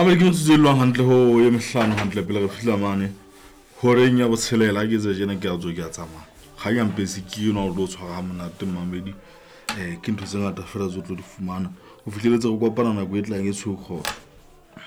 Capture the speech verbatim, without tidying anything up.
Abe ke ntse lwang hantle ho ye mehlano hantle pele re fihla mane horeng ya botshelela ke tse jena ke a tswa ke a tsamaya ga ya mpese ke yona o tlo tshwara ha monate mamedi eh ke ntho tse ngata fela tse o tlo di fumana ho fihleletse go kopana nako e tlang e tshokgo